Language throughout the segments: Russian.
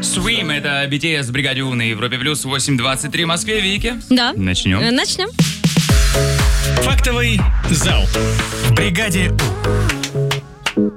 Swim, это BTS в бригаде У на Европе Плюс, 8:23 в Москве. Вики? Да. Начнем. Начнем. Фактовый зал в бригаде У.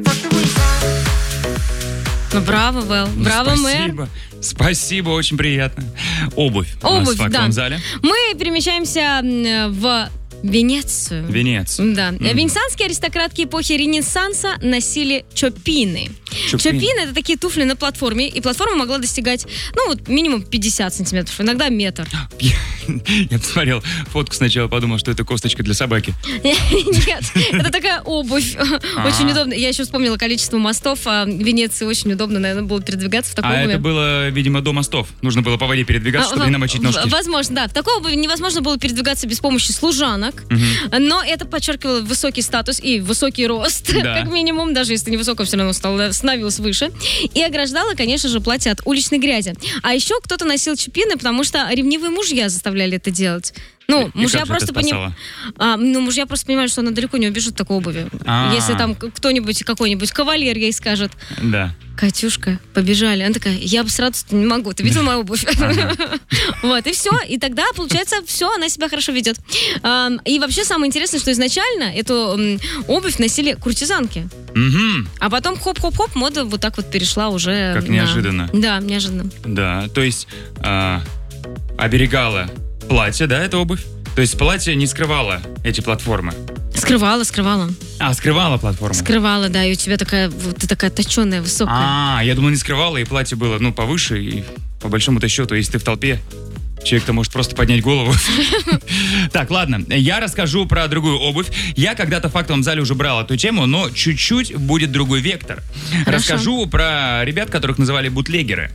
Ну, браво, Вэл. Браво, мэр. Спасибо, очень приятно. Обувь у нас в фактовом зале. Мы перемещаемся в Венецию. Да. Венецианские аристократки эпохи Ренессанса носили чоппины. Чоппины — это такие туфли на платформе, и платформа могла достигать, минимум 50 сантиметров, иногда метр. Я посмотрел фотку сначала, подумал, что это косточка для собаки. Нет, это такая обувь. Очень удобно. Я еще вспомнила количество мостов в Венеции. Очень удобно, наверное, было передвигаться в такой обуви. Это было, видимо, до мостов. Нужно было по воде передвигаться, чтобы не намочить ножки. Возможно, да. В такой обуви невозможно было передвигаться без помощи служанок. Но это подчеркивало высокий статус и высокий рост, как минимум, даже если не высоко, все равно становилось выше. И ограждало, конечно же, платье от уличной грязи. А еще кто-то носил чоппины, потому что ревнивые мужья заставляли это делать. Мужья просто понимают, что она далеко не убежит в такой обуви. Если там какой-нибудь кавалер ей скажет: да. Катюшка, побежали. Она такая: я бы сразу не могу. Ты видел мою обувь? Вот, и все. И тогда, получается, все, она себя хорошо ведет. И вообще самое интересное, что изначально эту обувь носили куртизанки. А потом хоп-хоп-хоп, мода вот так вот перешла уже. Как неожиданно. Да, неожиданно. Да, то есть оберегала платье, да, это обувь? То есть платье не скрывало эти платформы? Скрывала. Скрывала платформу? Скрывала, да, и у тебя ты такая точеная, высокая. Я думал, не скрывала, и платье было, повыше, и по большому-то счету, если ты в толпе, человек-то может просто поднять голову. Так, ладно, я расскажу про другую обувь. Я когда-то в фактовом зале уже брал эту тему, но чуть-чуть будет другой вектор. Расскажу про ребят, которых называли бутлегеры.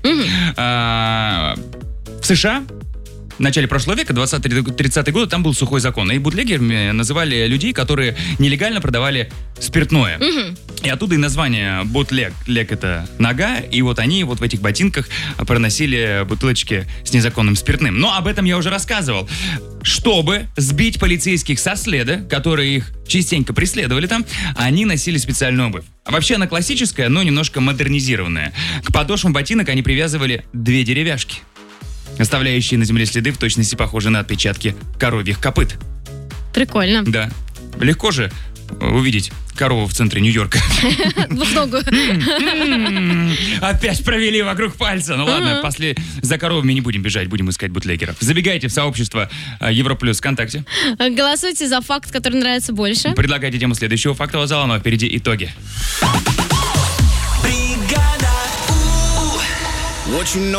В США в начале прошлого века, 20-30-е годы, там был сухой закон. И бутлегерами называли людей, которые нелегально продавали спиртное. И оттуда и название бутлег. Лег — это нога. И вот они в этих ботинках проносили бутылочки с незаконным спиртным. Но об этом я уже рассказывал. Чтобы сбить полицейских со следа, которые их частенько преследовали там, они носили специальную обувь. А вообще она классическая, но немножко модернизированная. К подошвам ботинок они привязывали 2 деревяшки, оставляющие на земле следы, в точности похожие на отпечатки коровьих копыт. Прикольно. Да. Легко же увидеть корову в центре Нью-Йорка. Двухногую. Опять провели вокруг пальца. Ну ладно, за коровами не будем бежать, будем искать бутлегеров. Забегайте в сообщество Европлюс ВКонтакте. Голосуйте за факт, который нравится больше. Предлагайте тему следующего фактового зала, но впереди итоги.